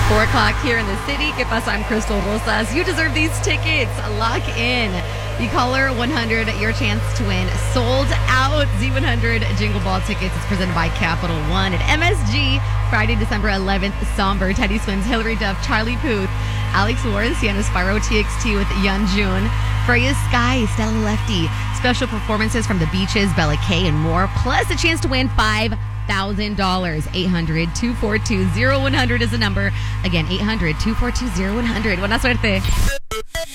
4 o'clock here in the city. ¿Qué pasa? I'm Crystal Rosas. You deserve these tickets. Lock in. The caller 100, your chance to win. Sold out Z100 Jingle Ball tickets. It's presented by Capital One at MSG. Friday, December 11th, Somber, Teddy Swims, Hillary Duff, Charlie Puth, Alex Warren, Sienna Spyro, TXT with Yun Jun, Freya Sky, Stella Lefty. Special performances from The Beaches, Bella K, and more. Plus a chance to win $5,000. 800-242-0100 is the number. Again, 800-242-0100. Buena suerte.